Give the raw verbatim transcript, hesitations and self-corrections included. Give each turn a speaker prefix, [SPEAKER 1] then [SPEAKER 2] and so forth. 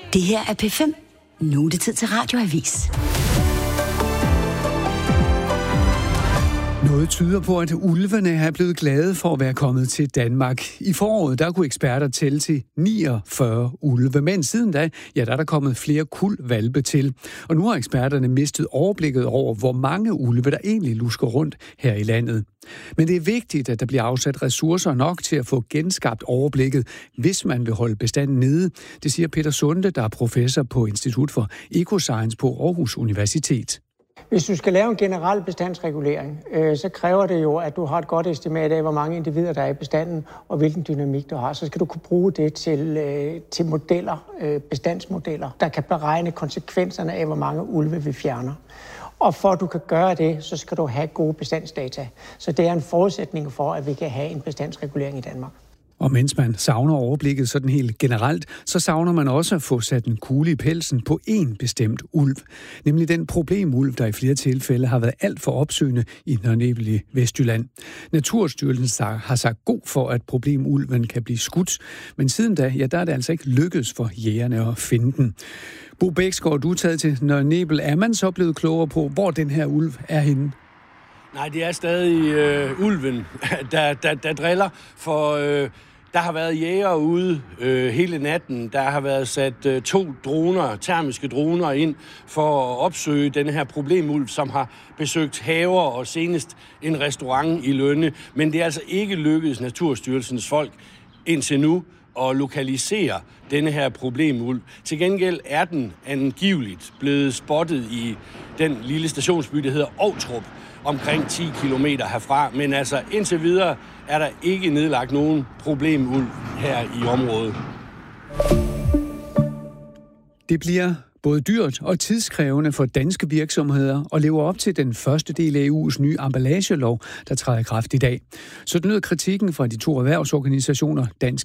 [SPEAKER 1] Det her er P fem. Nu er det tid til Radioavis.
[SPEAKER 2] Noget tyder på, at ulvene er blevet glade for at være kommet til Danmark. I foråret der kunne eksperter tælle til niogfyrre ulve, men siden da, ja, der er der kommet flere kuldhvalpe til. Og nu har eksperterne mistet overblikket over, hvor mange ulve der egentlig lusker rundt her i landet. Men det er vigtigt, at der bliver afsat ressourcer nok til at få genskabt overblikket, hvis man vil holde bestanden nede. Det siger Peter Sunde, der er professor på Institut for Ecoscience på Aarhus Universitet.
[SPEAKER 3] Hvis du skal lave en generel bestandsregulering, øh, så kræver det jo, at du har et godt estimat af, hvor mange individer der er i bestanden, og hvilken dynamik du har. Så skal du kunne bruge det til, øh, til modeller, øh, bestandsmodeller, der kan beregne konsekvenserne af, hvor mange ulve vi fjerner. Og for at du kan gøre det, så skal du have gode bestandsdata. Så det er en forudsætning for, at vi kan have en bestandsregulering i Danmark.
[SPEAKER 2] Og mens man savner overblikket sådan helt generelt, så savner man også at få sat en kugle i pelsen på én bestemt ulv. Nemlig den problemulv, der i flere tilfælde har været alt for opsøgende i Nørre Nebel i Vestjylland. Naturstyrelsen har sagt god for, at problemulven kan blive skudt, men siden da, ja, der er det altså ikke lykkedes for jægerne at finde den. Bo Bæksgaard, du er taget til Nørre Nebel. Er man så blevet klogere på, hvor den her ulv er henne?
[SPEAKER 4] Nej, det er stadig øh, ulven, der, der, der driller, for øh, der har været jæger ude øh, hele natten. Der har været sat øh, to droner, termiske droner ind for at opsøge den her problemulv, som har besøgt haver og senest en restaurant i Lønne. Men det er altså ikke lykkedes Naturstyrelsens folk indtil nu at lokalisere denne her problemulv. Til gengæld er den angiveligt blevet spottet i den lille stationsby, der hedder Ovtrup, omkring ti kilometer herfra. Men altså indtil videre er der ikke nedlagt nogen problemulv her i området.
[SPEAKER 2] Det bliver både dyrt og tidskrævende for danske virksomheder at leve op til den første del af E U's nye emballagelov, der træder i kraft i dag. Så lød kritikken fra de to erhvervsorganisationer, Dansk